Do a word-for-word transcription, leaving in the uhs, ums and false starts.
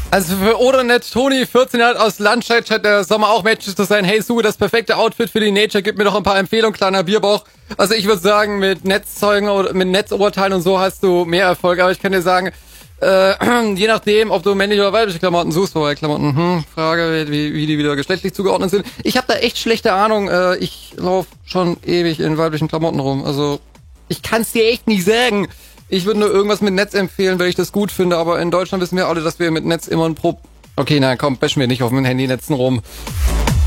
Also für Odernet Toni vierzehn hat aus Landscheid-Chat, der Sommer auch Matches zu sein. Hey, Suge, das perfekte Outfit für die Nature. Gib mir doch ein paar Empfehlungen, kleiner Bierbauch. Also ich würde sagen, mit Netzzeugen oder mit Netzurteilen und so hast du mehr Erfolg. Aber ich kann dir sagen, äh, je nachdem, ob du männliche oder weibliche Klamotten suchst, wobei Klamotten, hm, Frage, wie, wie die wieder geschlechtlich zugeordnet sind. Ich habe da echt schlechte Ahnung. Äh, ich laufe schon ewig in weiblichen Klamotten rum. Also ich kann es dir echt nicht sagen. Ich würde nur irgendwas mit Netz empfehlen, weil ich das gut finde, aber in Deutschland wissen wir alle, dass wir mit Netz immer ein Pro... Okay, nein, komm, bashen wir nicht auf dem Handynetzen rum.